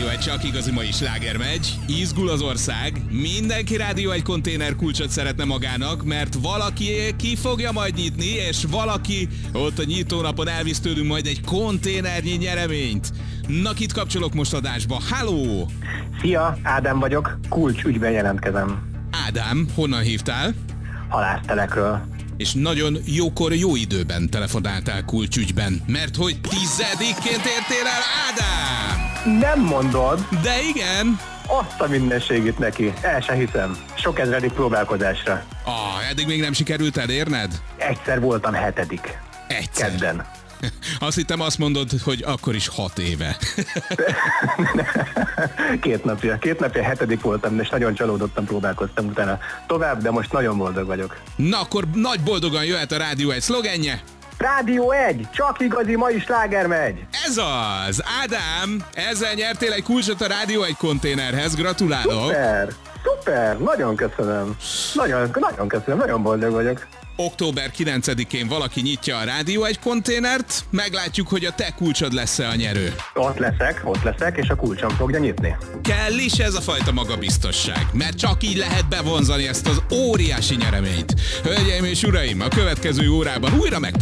Egy csak igazi mai sláger megy, izgul az ország, mindenki Rádió 1 konténer kulcsot szeretne magának, mert valaki ki fogja majd nyitni, és valaki ott a nyitónapon elvisz tőlünk majd egy konténernyi nyereményt. Na, kit kapcsolok most adásba? Halló! Szia, Ádám vagyok, kulcsügyben jelentkezem. Ádám, honnan hívtál? Halásztelekről. És nagyon jókor, jó időben telefonáltál kulcsügyben, mert hogy 10-ként értél el, Ádám! Nem mondod? De igen! Azt a mindenségét neki, el se hiszem. Sok ezredik próbálkozásra. Eddig még nem sikerült elérned? Egyszer voltam 7. Egyszer. Kedden. Azt hittem, azt mondod, hogy akkor is 6 éve. Két napja 7. voltam, és nagyon csalódottan próbálkoztam utána tovább, de most nagyon boldog vagyok. Na, akkor nagy boldogan jöhet a Rádió 1 szlogenje. Rádió 1, csak igazi mai sláger megy! Ez az! Ádám, ezzel nyertél egy kulcsot a Rádió 1 konténerhez, gratulálok! Szuper, nagyon köszönöm. Nagyon köszönöm, nagyon boldog vagyok. Október 9-én valaki nyitja a Rádió 1 konténert, meglátjuk, hogy a te kulcsod lesz-e a nyerő. Ott leszek, és a kulcsom fogja nyitni. Kell is ez a fajta magabiztosság, mert csak így lehet bevonzani ezt az óriási nyereményt. Hölgyeim és uraim, a következő órában újra meg